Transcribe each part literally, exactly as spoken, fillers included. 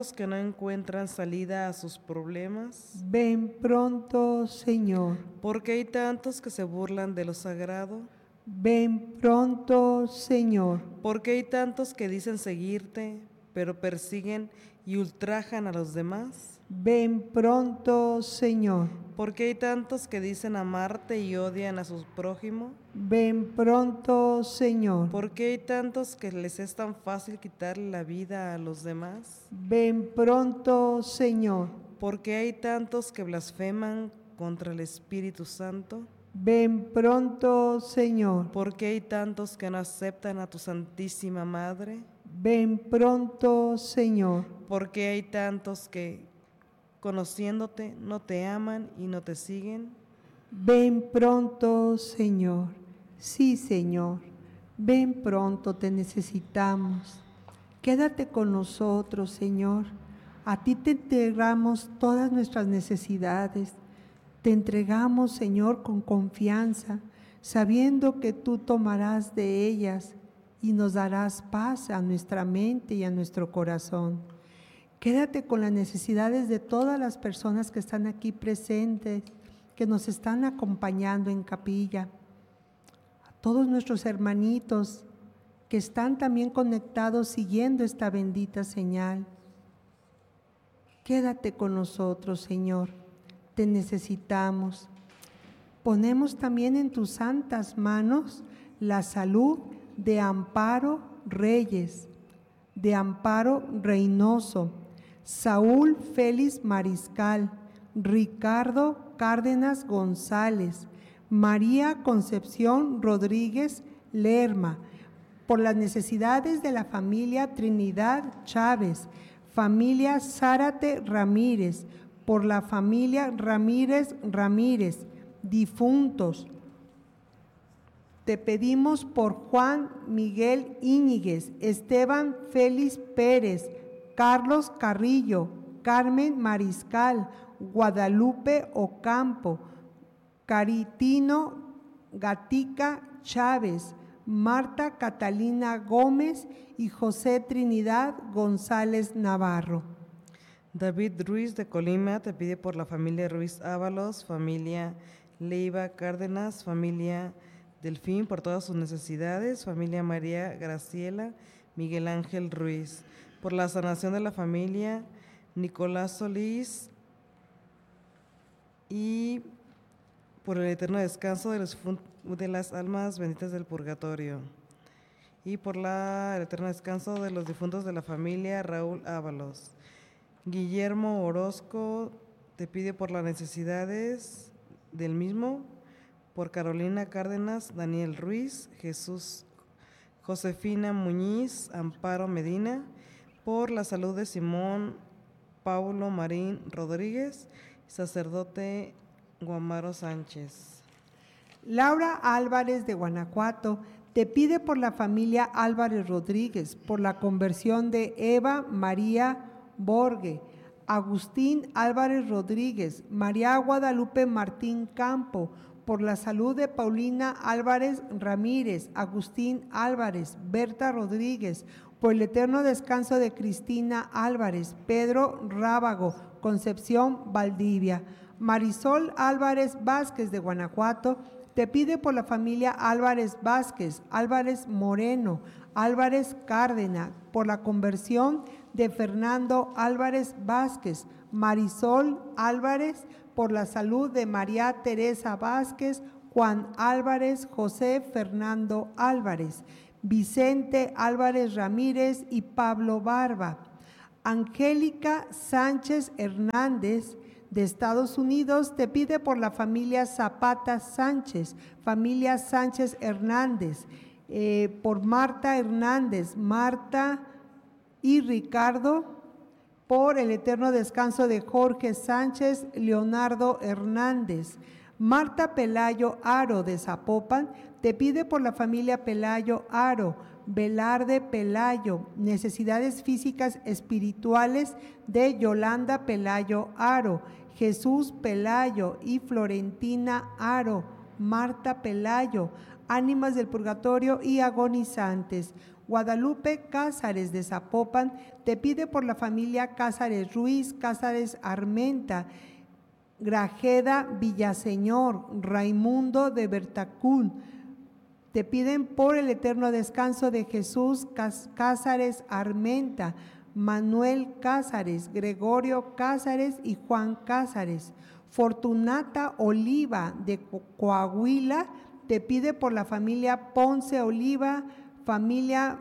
que no encuentran salida a sus problemas? Ven pronto, Señor. ¿Por qué hay tantos que se burlan de lo sagrado? Ven pronto, Señor. ¿Por qué hay tantos que dicen seguirte, pero persiguen y ultrajan a los demás? Ven pronto, Señor. ¿Por qué hay tantos que dicen amarte y odian a su prójimo? Ven pronto, Señor. ¿Por qué hay tantos que les es tan fácil quitarle la vida a los demás? Ven pronto, Señor. ¿Por qué hay tantos que blasfeman contra el Espíritu Santo? Ven pronto, Señor. ¿Por qué hay tantos que no aceptan a tu Santísima Madre? Ven pronto, Señor. ¿Por qué hay tantos que, conociéndote, no te aman y no te siguen? Ven pronto, Señor. Sí, Señor. Ven pronto, te necesitamos. Quédate con nosotros, Señor. A ti te entregamos todas nuestras necesidades. Te entregamos, Señor, con confianza, sabiendo que tú tomarás de ellas y nos darás paz a nuestra mente y a nuestro corazón. Quédate con las necesidades de todas las personas que están aquí presentes, que nos están acompañando en capilla, a todos nuestros hermanitos que están también conectados siguiendo esta bendita señal. Quédate con nosotros, Señor. Te necesitamos. Ponemos también en tus santas manos la salud de Amparo Reyes, de Amparo Reynoso, Saúl Félix Mariscal, Ricardo Cárdenas González, María Concepción Rodríguez Lerma, por las necesidades de la familia Trinidad Chávez, familia Zárate Ramírez, por la familia Ramírez Ramírez, difuntos. Te pedimos por Juan Miguel Íñiguez, Esteban Félix Pérez, Carlos Carrillo, Carmen Mariscal, Guadalupe Ocampo, Caritino Gatica Chávez, Marta Catalina Gómez y José Trinidad González Navarro. David Ruiz de Colima te pide por la familia Ruiz Ábalos, familia Leiva Cárdenas, familia Delfín, por todas sus necesidades, familia María Graciela, Miguel Ángel Ruiz, por la sanación de la familia Nicolás Solís y por el eterno descanso de, los, de las almas benditas del purgatorio, y por la, el eterno descanso de los difuntos de la familia Raúl Ábalos. Guillermo Orozco te pide por las necesidades del mismo, por Carolina Cárdenas, Daniel Ruiz, Jesús, Josefina Muñiz, Amparo Medina, por la salud de Simón Paulo Marín Rodríguez, sacerdote Guamaro Sánchez. Laura Álvarez de Guanajuato te pide por la familia Álvarez Rodríguez, por la conversión de Eva María Borge, Agustín Álvarez Rodríguez, María Guadalupe Martín Campo, por la salud de Paulina Álvarez Ramírez, Agustín Álvarez, Berta Rodríguez, por el eterno descanso de Cristina Álvarez, Pedro Rábago, Concepción Valdivia. Marisol Álvarez Vázquez de Guanajuato te pide por la familia Álvarez Vázquez, Álvarez Moreno, Álvarez Cárdenas, por la conversión de Fernando Álvarez Vázquez, Marisol Álvarez, por la salud de María Teresa Vázquez, Juan Álvarez, José Fernando Álvarez, Vicente Álvarez Ramírez y Pablo Barba. Angélica Sánchez Hernández de Estados Unidos te pide por la familia Zapata Sánchez, familia Sánchez Hernández, eh, por Marta Hernández, Marta y Ricardo, por el eterno descanso de Jorge Sánchez, Leonardo Hernández. Marta Pelayo Aro de Zapopan te pide por la familia Pelayo Aro, Velarde Pelayo, necesidades físicas espirituales de Yolanda Pelayo Aro, Jesús Pelayo y Florentina Aro, Marta Pelayo, ánimas del purgatorio y agonizantes. Guadalupe Cázares de Zapopan te pide por la familia Cázares Ruiz, Cázares Armenta, Grajeda Villaseñor, Raimundo de Bertacún. Te piden por el eterno descanso de Jesús Cázares Armenta, Manuel Cázares, Gregorio Cázares y Juan Cázares. Fortunata Oliva de Coahuila te pide por la familia Ponce Oliva, familia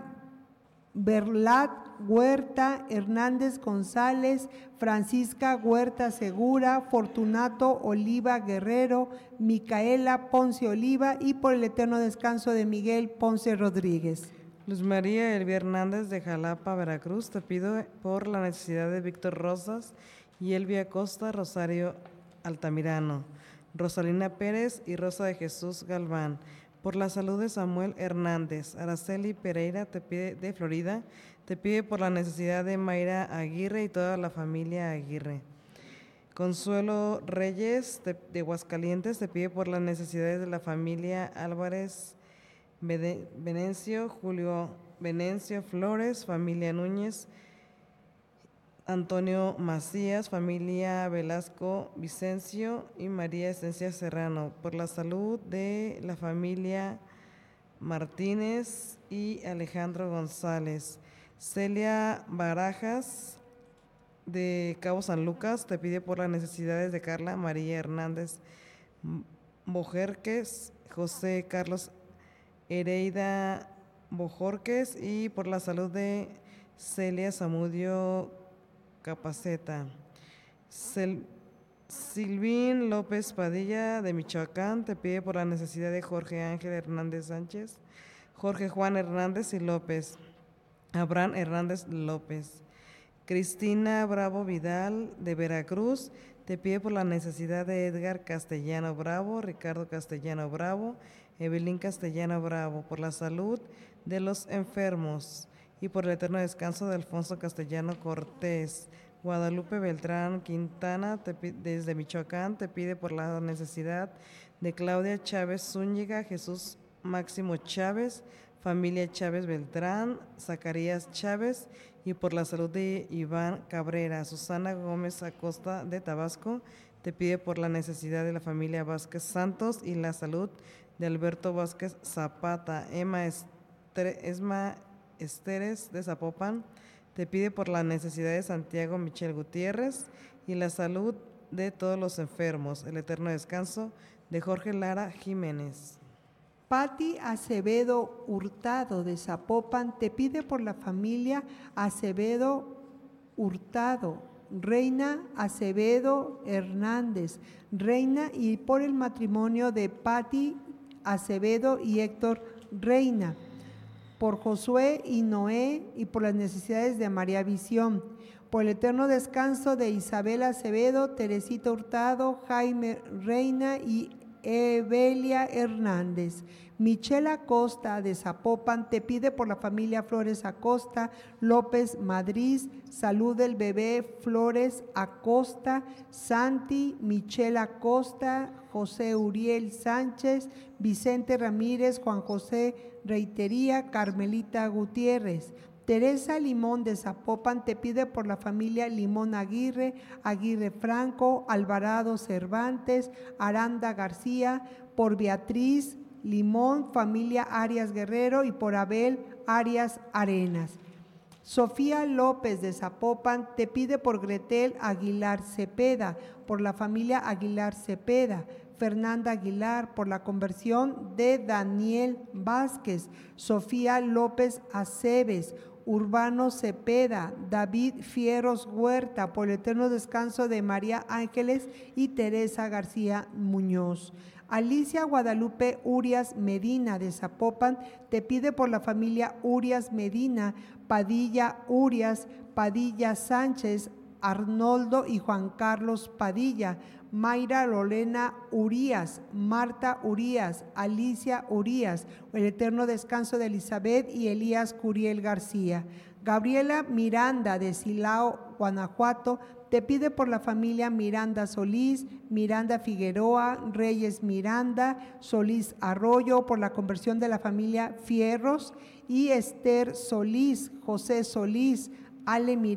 Berlat Huerta, Hernández González, Francisca Huerta Segura, Fortunato Oliva Guerrero, Micaela Ponce Oliva y por el eterno descanso de Miguel Ponce Rodríguez. Luz María Elvia Hernández de Jalapa, Veracruz, te pido por la necesidad de Víctor Rosas y Elvia Costa Rosario Altamirano, Rosalina Pérez y Rosa de Jesús Galván. Por la salud de Samuel Hernández, Araceli Pereira te pide, de Florida, te pide por la necesidad de Mayra Aguirre y toda la familia Aguirre. Consuelo Reyes de, de Aguascalientes te pide por las necesidades de la familia Álvarez Venencio, Julio Venencio Flores, familia Núñez, Antonio Macías, familia Velasco Vicencio y María Esencia Serrano, por la salud de la familia Martínez y Alejandro González. Celia Barajas de Cabo San Lucas te pide por las necesidades de Carla María Hernández Bojerques, José Carlos Hereida Bojorques y por la salud de Celia Zamudio Capaceta. Sil Silvín López Padilla de Michoacán te pide por la necesidad de Jorge Ángel Hernández Sánchez, Jorge Juan Hernández y López, Abraham Hernández López. Cristina Bravo Vidal de Veracruz te pide por la necesidad de Edgar Castellano Bravo, Ricardo Castellano Bravo, Evelyn Castellano Bravo, por la salud de los enfermos y por el eterno descanso de Alfonso Castellano Cortés. Guadalupe Beltrán Quintana te, desde Michoacán te pide por la necesidad de Claudia Chávez Zúñiga, Jesús Máximo Chávez, familia Chávez Beltrán, Zacarías Chávez y por la salud de Iván Cabrera. Susana Gómez Acosta de Tabasco te pide por la necesidad de la familia Vázquez Santos y la salud de Alberto Vázquez Zapata. Emma Esma Esteres de Zapopan te pide por la necesidad de Santiago Michel Gutiérrez y la salud de todos los enfermos, el eterno descanso de Jorge Lara Jiménez. Patti Acevedo Hurtado de Zapopan te pide por la familia Acevedo Hurtado, Reina Acevedo Hernández, Reina y por el matrimonio de Patti Acevedo y Héctor Reina, por Josué y Noé y por las necesidades de María Visión, por el eterno descanso de Isabel Acevedo, Teresita Hurtado, Jaime Reina y Evelia Hernández. Michelle Acosta de Zapopan te pide por la familia Flores Acosta, López Madrid, salud del bebé Flores Acosta, Santi, Michelle Acosta, José Uriel Sánchez, Vicente Ramírez, Juan José Reitería, Carmelita Gutiérrez. Teresa Limón de Zapopan te pide por la familia Limón Aguirre, Aguirre Franco, Alvarado Cervantes, Aranda García, por Beatriz Limón, familia Arias Guerrero y por Abel Arias Arenas. Sofía López de Zapopan te pide por Gretel Aguilar Cepeda, por la familia Aguilar Cepeda. Fernanda Aguilar, por la conversión de Daniel Vázquez. Sofía López Aceves, Urbano Cepeda, David Fieros Huerta, por el eterno descanso de María Ángeles y Teresa García Muñoz. Alicia Guadalupe Urias Medina de Zapopan te pide por la familia Urias Medina, Padilla Urias, Padilla Sánchez, Arnoldo y Juan Carlos Padilla, Mayra Lorena Urías, Marta Urías, Alicia Urías, el eterno descanso de Elizabeth y Elías Curiel García. Gabriela Miranda de Silao Guanajuato, te pide por la familia Miranda Solís, Miranda Figueroa, Reyes Miranda, Solís Arroyo, por la conversión de la familia Fierros, y Esther Solís, José Solís, Ale Miranda.